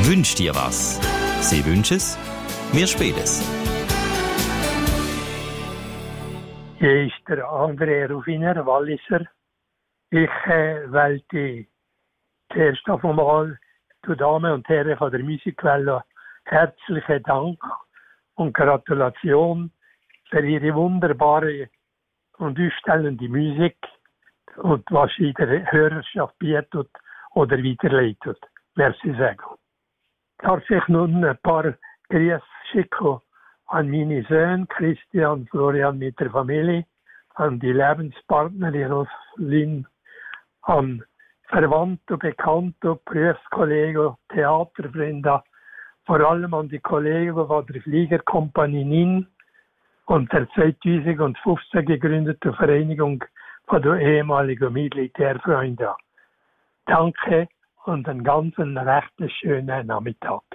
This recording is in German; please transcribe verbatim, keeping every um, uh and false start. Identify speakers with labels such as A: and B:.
A: Wünsch dir was. Sie wünscht es, wir spielen es.
B: Hier ist der André Rufiner, Walliser. Ich äh, wollte zuerst einmal den Damen und Herren von der Musikwelle herzlichen Dank und Gratulation für ihre wunderbare und ausstellende Musik und was sie der Hörerschaft bietet oder weiterleitet. Merci sagen. Darf ich nun ein paar Grüße schicken an meine Söhne, Christian und Florian mit der Familie, an die Lebenspartnerin Roslin, an Verwandte, Bekannte, Berufskollegen, Theaterfreunde, vor allem an die Kollegen von der Fliegerkompanie Nin und der zweitausendfünfzehn gegründeten Vereinigung von den ehemaligen Militärfreunden. Danke und einen ganz recht schönen Nachmittag.